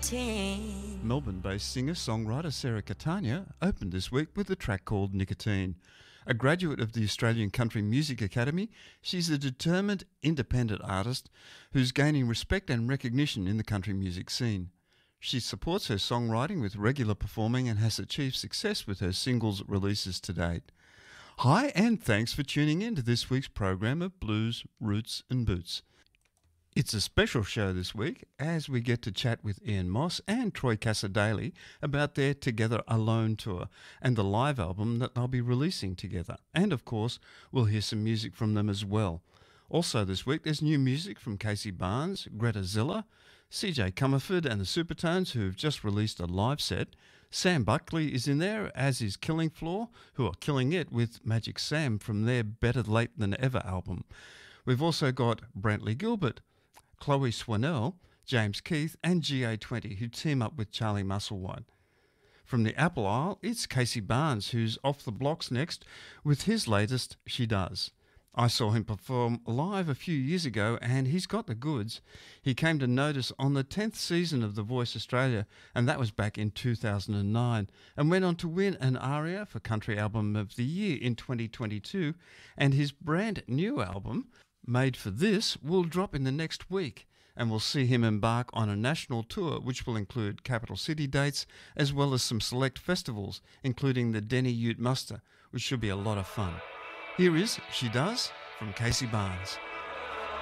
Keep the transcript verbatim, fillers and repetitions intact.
nicotine. Melbourne-based singer-songwriter Sarah Catania opened this week with a track called Nicotine. A graduate of the Australian Country Music Academy, she's a determined, independent artist who's gaining respect and recognition in the country music scene. She supports her songwriting with regular performing and has achieved success with her singles releases to date. Hi, and thanks for tuning in to this week's program of Blues, Roots and Boots. It's a special show this week as we get to chat with Ian Moss and Troy Cassar-Daley about their Together Alone tour and the live album that they'll be releasing together. And of course, we'll hear some music from them as well. Also this week, there's new music from Casey Barnes, Greta Zilla, C J Comerford and the Supertones, who've just released a live set. Sam Buckley is in there, as is Killing Floor, who are killing it with Magic Sam from their Better Late Than Ever album. We've also got Brantley Gilbert, Chloe Swanell, James Keith and G A twenty, who team up with Charlie Musselwhite. From the Apple Isle, it's Casey Barnes, who's off the blocks next with his latest She Does. I saw him perform live a few years ago and he's got the goods. He came to notice on the tenth season of The Voice Australia, and that was back in two thousand nine, and went on to win an ARIA for Country Album of the Year in twenty twenty-two, and his brand new album, Made for This, will drop in the next week, and we'll see him embark on a national tour which will include capital city dates as well as some select festivals, including the Denny Ute Muster, which should be a lot of fun. Here is She Does from Casey Barnes.